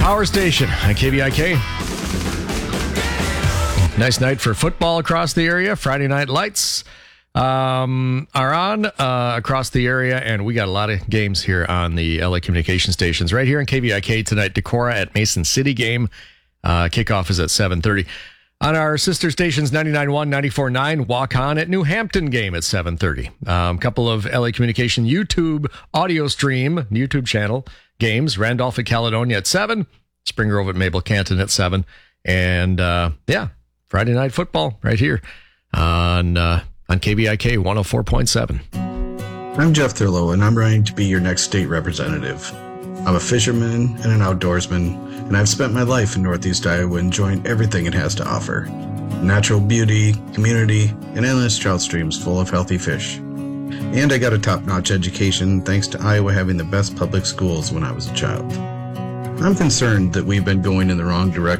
Power Station on KVIK. Nice night for football across the area. Friday night lights are on across the area, and we got a lot of games here on the LA Communication Stations. Right here on KVIK tonight, Decorah at Mason City game. Kickoff is at 7:30. On our sister stations, 99.1, 94.9, Walk On at New Hampton game at 7:30. A couple of LA Communication YouTube audio stream, YouTube channel games. Randolph at Caledonia at 7. Spring Grove at Mabel Canton at 7. And, Friday night football right here on KVIK 104.7. I'm Jeff Thurlow, and I'm running to be your next state representative. I'm a fisherman and an outdoorsman, and I've spent my life in Northeast Iowa enjoying everything it has to offer. Natural beauty, community, and endless trout streams full of healthy fish. And I got a top-notch education thanks to Iowa having the best public schools when I was a child. I'm concerned that we've been going in the wrong direction